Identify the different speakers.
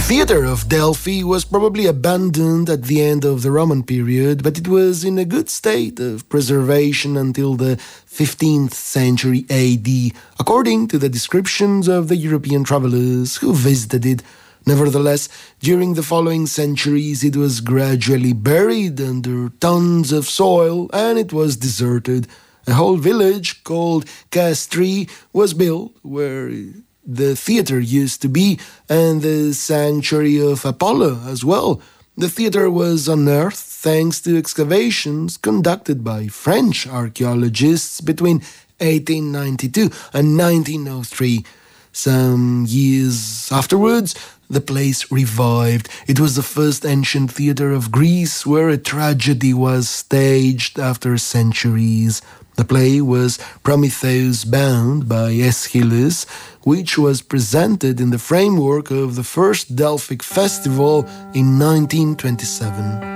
Speaker 1: theatre of Delphi was probably abandoned at the end of the Roman period, but it was in a good state of preservation until the 15th century AD, according to the descriptions of the European travelers who visited it. Nevertheless, during the following centuries, it was gradually buried under tons of soil and it was deserted. A whole village called Castri was built where the theatre used to be, and the sanctuary of Apollo as well. The theatre was unearthed thanks to excavations conducted by French archaeologists between 1892 and 1903. Some years afterwards, the place revived. It was the first ancient theatre of Greece where a tragedy was staged after centuries. The play was Prometheus Bound by Aeschylus, which was presented in the framework of the first Delphic Festival in 1927.